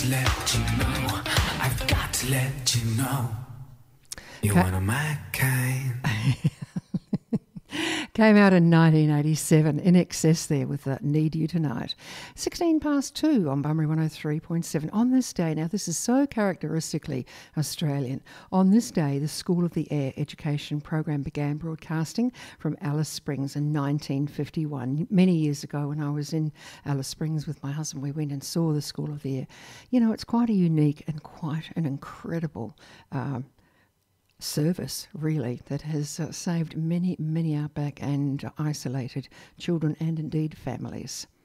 to let you know. I've got to let you know. You're one of my kind. Came out in 1987, In Excess there with Need You Tonight. 16 past 2 on Bunbury 103.7. On this day, now this is so characteristically Australian, on this day the School of the Air education program began broadcasting from Alice Springs in 1951. Many years ago when I was in Alice Springs with my husband, we went and saw the School of the Air. You know, it's quite a unique and quite an incredible service, really, that has saved many outback and isolated children and indeed families.